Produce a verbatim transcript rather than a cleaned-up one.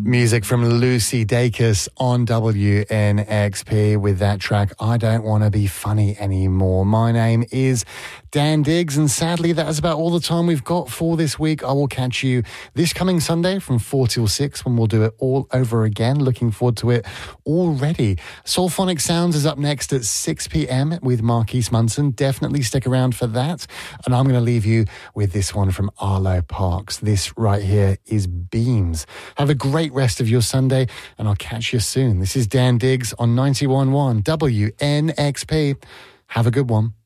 Music from Lucy Dacus on W N X P with that track, I Don't Want to Be Funny Anymore. My name is Dan Diggs, and sadly that is about all the time we've got for this week. I will catch you this coming Sunday from four till six when we'll do it all over again. Looking forward to it already. Soulphonic Sounds is up next at six p.m. with Marquise Munson. Definitely stick around for that. And I'm going to leave you with this one from Arlo Parks. This right here is Beams. Have a great rest of your Sunday, and I'll catch you soon. This is Dan Diggs on ninety-one point one W N X P. Have a good one.